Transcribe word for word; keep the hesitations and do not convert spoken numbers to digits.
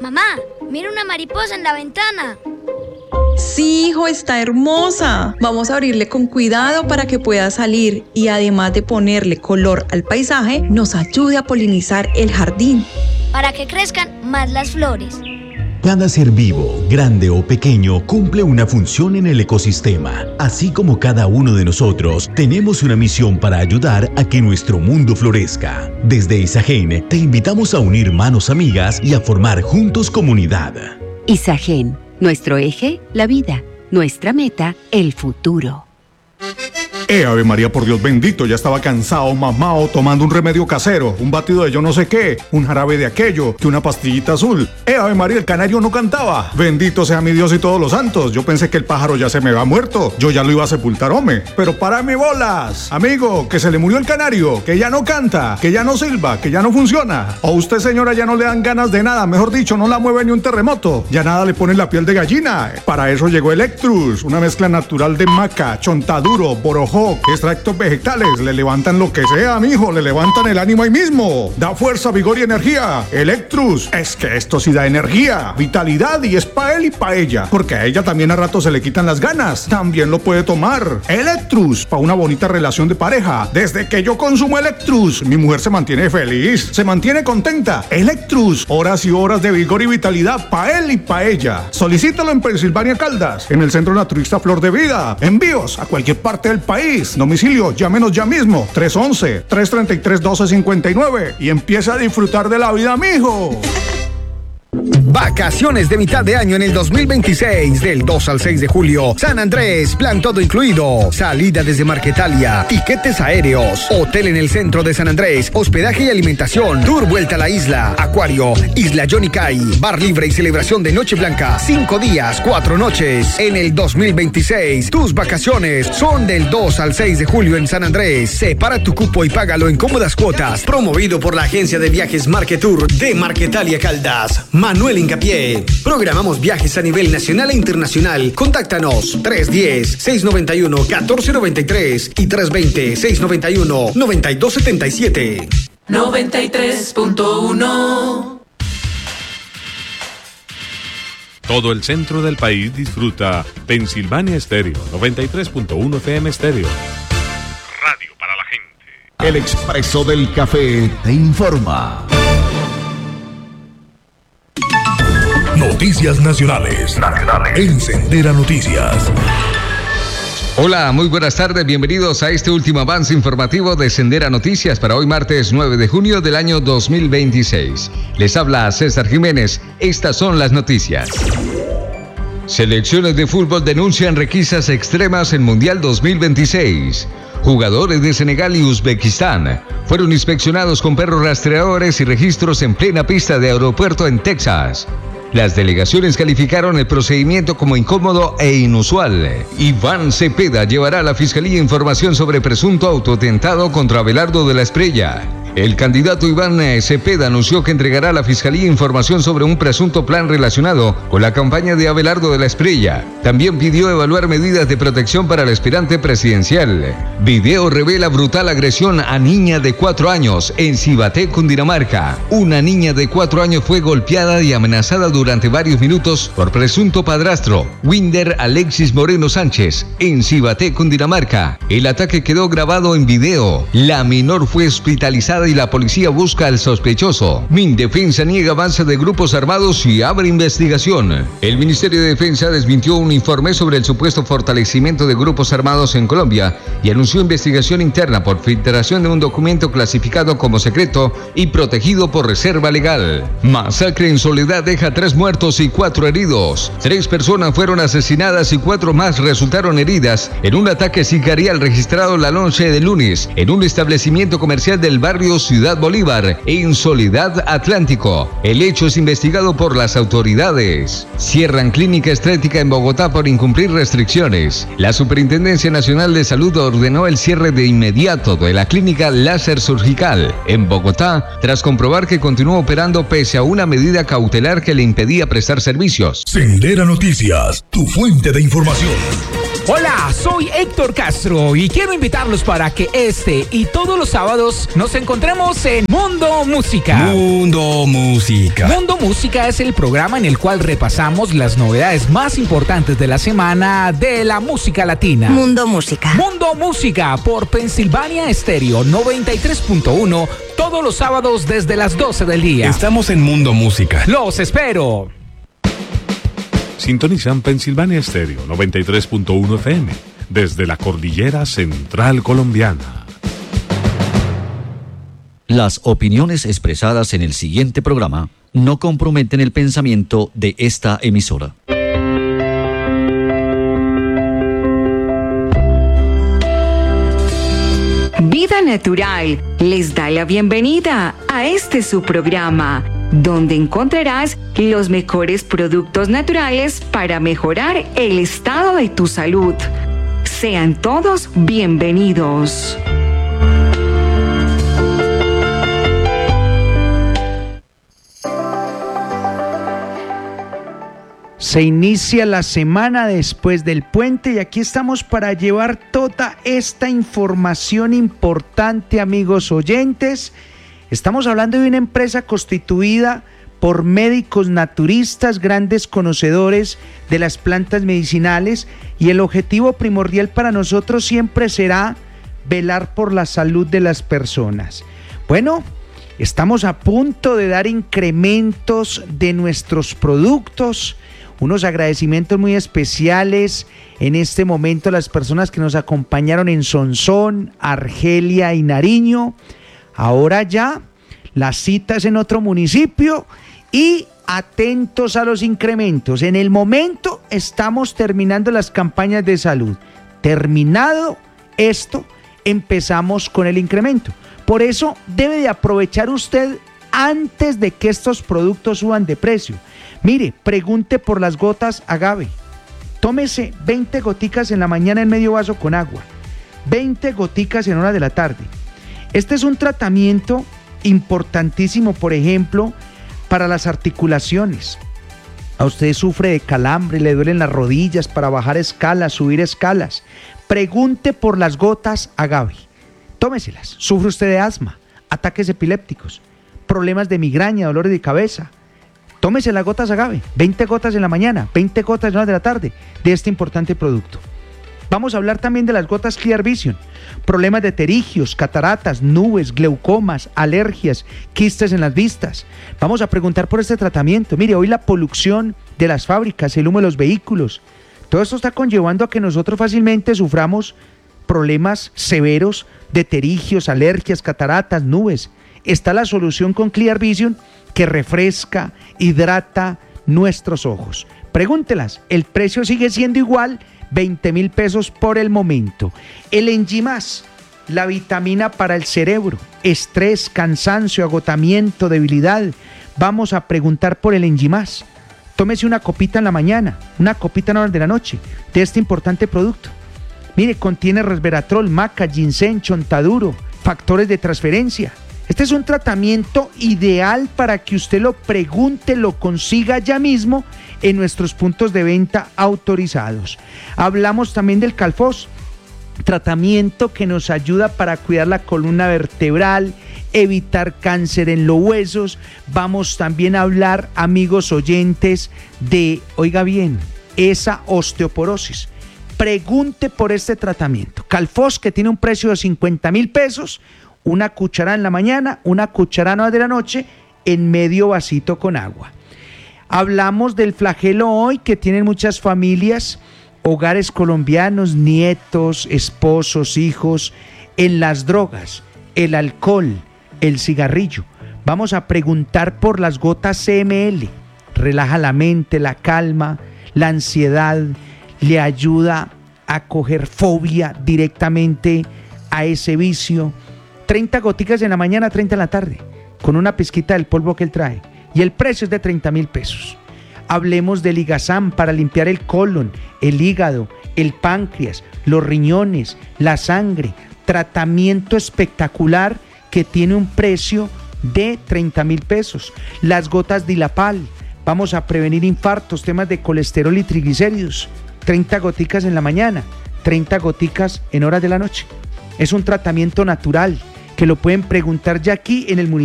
Mamá, mira una mariposa en la ventana. Sí, hijo, está hermosa. Vamos a abrirle con cuidado para que pueda salir y además de ponerle color al paisaje, nos ayude a polinizar el jardín. Para que crezcan más las flores. Cada ser vivo, grande o pequeño, cumple una función en el ecosistema. Así como cada uno de nosotros, tenemos una misión para ayudar a que nuestro mundo florezca. Desde Isagen, te invitamos a unir manos amigas y a formar juntos comunidad. Isagen, nuestro eje, la vida. Nuestra meta, el futuro. ¡Eh, Ave María, por Dios bendito! Ya estaba cansado, mamao, tomando un remedio casero, un batido de yo no sé qué, un jarabe de aquello, que una pastillita azul. ¡Eh, Ave María, el canario no cantaba! Bendito sea mi Dios y todos los santos. Yo pensé que el pájaro ya se me había muerto. Yo ya lo iba a sepultar, hombre. Pero para mi bolas, amigo, que se le murió el canario, que ya no canta, que ya no silba, que ya no funciona. O usted, señora, ya no le dan ganas de nada. Mejor dicho, no la mueve ni un terremoto. Ya nada le pone la piel de gallina. Para eso llegó Electrus, una mezcla natural de maca, chontaduro, borojo, extractos vegetales. Le levantan lo que sea, mijo, le levantan el ánimo ahí mismo. Da fuerza, vigor y energía. Electrus, es que esto sí da energía, vitalidad, y es pa' él y pa' ella, porque a ella también a rato se le quitan las ganas. También lo puede tomar. Electrus, pa' una bonita relación de pareja. Desde que yo consumo Electrus, mi mujer se mantiene feliz, se mantiene contenta. Electrus, horas y horas de vigor y vitalidad pa' él y pa' ella. Solicítalo en Pensilvania Caldas, en el Centro Naturista Flor de Vida. Envíos a cualquier parte del país. Domicilio, llámenos ya mismo, tres once, tres treinta y tres, doce cincuenta y nueve, y empieza a disfrutar de la vida, mijo. Vacaciones de mitad de año en el dos mil veintiséis, del dos al seis de julio. San Andrés, plan todo incluido. Salida desde Marquetalia, tiquetes aéreos, hotel en el centro de San Andrés, hospedaje y alimentación, tour vuelta a la isla, acuario, isla Johnny Cay, bar libre y celebración de Noche Blanca. Cinco días, cuatro noches. En el dos mil veintiséis, tus vacaciones son del dos al seis de julio en San Andrés. Separa tu cupo y págalo en cómodas cuotas. Promovido por la agencia de viajes Marquetour de Marquetalia Caldas. Manuel Incapié. Programamos viajes a nivel nacional e internacional. Contáctanos tres uno cero, seis nueve uno, uno cuatro nueve tres y tres dos cero, seis nueve uno, nueve dos siete siete. noventa y tres punto uno. Todo el centro del país disfruta Pensilvania Estéreo, noventa y tres punto uno F M Estéreo. Radio para la gente. El Expreso del Café te informa. Noticias nacionales. Nacionales. En Sendera Noticias. Hola, muy buenas tardes, bienvenidos a este último avance informativo de Sendera Noticias para hoy martes nueve de junio del año dos mil veintiséis. Les habla César Jiménez, estas son las noticias. Selecciones de fútbol denuncian requisas extremas en Mundial dos mil veintiséis. Jugadores de Senegal y Uzbekistán fueron inspeccionados con perros rastreadores y registros en plena pista de aeropuerto en Texas. Las delegaciones calificaron el procedimiento como incómodo e inusual. Iván Cepeda llevará a la Fiscalía información sobre presunto autoatentado contra Abelardo de la Espriella. El candidato Iván Cepeda anunció que entregará a la Fiscalía información sobre un presunto plan relacionado con la campaña de Abelardo de la Espriella. También pidió evaluar medidas de protección para el aspirante presidencial. Video revela brutal agresión a niña de cuatro años en Cibaté, Cundinamarca. Una niña de cuatro años fue golpeada y amenazada durante varios minutos por presunto padrastro, Winder Alexis Moreno Sánchez, en Cibaté, Cundinamarca. El ataque quedó grabado en video. La menor fue hospitalizada y la policía busca al sospechoso. Mindefensa niega avance de grupos armados y abre investigación. El Ministerio de Defensa desmintió un informe sobre el supuesto fortalecimiento de grupos armados en Colombia y anunció investigación interna por filtración de un documento clasificado como secreto y protegido por reserva legal. Masacre en Soledad deja tres muertos y cuatro heridos. Tres personas fueron asesinadas y cuatro más resultaron heridas en un ataque sicarial registrado la noche de lunes en un establecimiento comercial del barrio Ciudad Bolívar, en Soledad Atlántico. El hecho es investigado por las autoridades. Cierran clínica estética en Bogotá por incumplir restricciones. La Superintendencia Nacional de Salud ordenó el cierre de inmediato de la clínica láser surgical en Bogotá tras comprobar que continuó operando pese a una medida cautelar que le impedía prestar servicios. Sendera Noticias, tu fuente de información. Hola, soy Héctor Castro y quiero invitarlos para que este y todos los sábados nos encontremos en Mundo Música. Mundo Música. Mundo Música es el programa en el cual repasamos las novedades más importantes de la semana de la música latina. Mundo Música. Mundo Música por Pensilvania Estéreo noventa y tres punto uno todos los sábados desde las doce del día. Estamos en Mundo Música. ¡Los espero! Sintonizan Pensilvania Estéreo noventa y tres punto uno F M desde la cordillera central colombiana. Las opiniones expresadas en el siguiente programa no comprometen el pensamiento de esta emisora. Vida Natural les da la bienvenida a este su programa, donde encontrarás los mejores productos naturales para mejorar el estado de tu salud. Sean todos bienvenidos. Se inicia la semana después del puente y aquí estamos para llevar toda esta información importante, amigos oyentes. Estamos hablando de una empresa constituida por médicos naturistas, grandes conocedores de las plantas medicinales, y el objetivo primordial para nosotros siempre será velar por la salud de las personas. Bueno, estamos a punto de dar incrementos de nuestros productos, unos agradecimientos muy especiales en este momento a las personas que nos acompañaron en Sonsón, Argelia y Nariño. Ahora ya las citas en otro municipio y atentos a los incrementos. En el momento estamos terminando las campañas de salud. Terminado esto, empezamos con el incremento. Por eso debe de aprovechar usted antes de que estos productos suban de precio. Mire, pregunte por las gotas agave. Tómese veinte goticas en la mañana en medio vaso con agua. veinte goticas en hora de la tarde. Este es un tratamiento importantísimo, por ejemplo, para las articulaciones. A usted sufre de calambre, le duelen las rodillas para bajar escalas, subir escalas. Pregunte por las gotas agave. Tómeselas. Sufre usted de asma, ataques epilépticos, problemas de migraña, dolores de cabeza. Tómese las gotas agave, veinte gotas en la mañana, veinte gotas en la hora de la tarde, de este importante producto. Vamos a hablar también de las gotas Clear Vision, problemas de pterigios, cataratas, nubes, glaucomas, alergias, quistes en las vistas. Vamos a preguntar por este tratamiento. Mire, hoy la polución de las fábricas, el humo de los vehículos, todo esto está conllevando a que nosotros fácilmente suframos problemas severos de pterigios, alergias, cataratas, nubes. Está la solución con Clear Vision, que refresca, hidrata nuestros ojos. Pregúntelas, el precio sigue siendo igual, veinte mil pesos por el momento. El Enjimás, la vitamina para el cerebro, estrés, cansancio, agotamiento, debilidad. Vamos a preguntar por el Enjimás. Tómese una copita en la mañana, una copita en la hora de la noche, de este importante producto. Mire, contiene resveratrol, maca, ginseng, chontaduro, factores de transferencia. Este es un tratamiento ideal para que usted lo pregunte, lo consiga ya mismo en nuestros puntos de venta autorizados. Hablamos también del Calfos, tratamiento que nos ayuda para cuidar la columna vertebral, evitar cáncer en los huesos. Vamos también a hablar, amigos oyentes, de, oiga bien, esa osteoporosis. Pregunte por este tratamiento. Calfos, que tiene un precio de cincuenta mil pesos, una cucharada en la mañana, una cucharada de la noche, en medio vasito con agua. Hablamos del flagelo hoy, que tienen muchas familias, hogares colombianos, nietos, esposos, hijos, en las drogas, el alcohol, el cigarrillo. Vamos a preguntar por las gotas C M L. Relaja la mente, la calma, la ansiedad, le ayuda a coger fobia directamente a ese vicio. treinta goticas en la mañana, treinta en la tarde, con una pizquita del polvo que él trae. Y el precio es de treinta mil pesos. Hablemos del Ligazam para limpiar el colon, el hígado, el páncreas, los riñones, la sangre. Tratamiento espectacular que tiene un precio de treinta mil pesos. Las gotas Dilapal. Vamos a prevenir infartos, temas de colesterol y triglicéridos. treinta goticas en la mañana, treinta goticas en horas de la noche. Es un tratamiento natural que lo pueden preguntar ya aquí en el municipio.